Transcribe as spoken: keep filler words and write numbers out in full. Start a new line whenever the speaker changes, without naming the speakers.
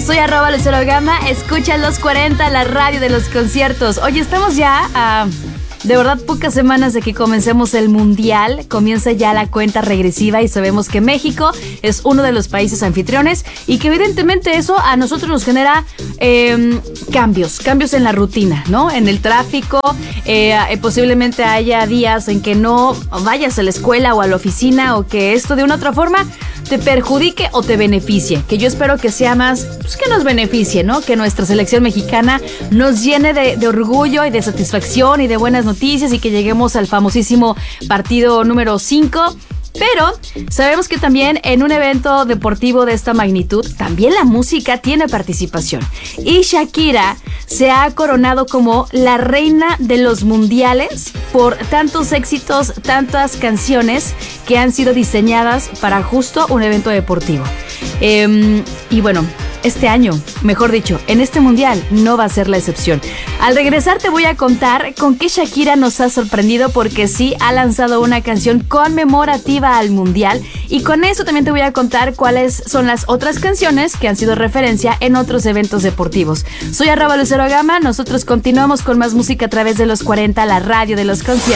Soy arroba Lucero Gama, escucha los cuarenta, la radio de los conciertos. Oye, estamos ya a, de verdad, pocas semanas de que comencemos el Mundial. Comienza ya la cuenta regresiva y sabemos que México es uno de los países anfitriones y que evidentemente eso a nosotros nos genera eh, cambios, cambios en la rutina, ¿no? En el tráfico, eh, posiblemente haya días en que no vayas a la escuela o a la oficina o que esto de una u otra forma te perjudique o te beneficie, que yo espero que sea más, pues que nos beneficie, ¿no? Que nuestra selección mexicana nos llene de, de orgullo y de satisfacción y de buenas noticias y que lleguemos al famosísimo partido número cinco. Pero sabemos que también en un evento deportivo de esta magnitud, también la música tiene participación. Y Shakira se ha coronado como la reina de los mundiales por tantos éxitos, tantas canciones que han sido diseñadas para justo un evento deportivo. Eh, y bueno, este año, mejor dicho, en este mundial no va a ser la excepción. Al regresar te voy a contar con qué Shakira nos ha sorprendido porque sí ha lanzado una canción conmemorativa al mundial y con eso también te voy a contar cuáles son las otras canciones que han sido referencia en otros eventos deportivos. Soy arroba Lucero Gama, nosotros continuamos con más música a través de los cuarenta, la radio de los conciertos.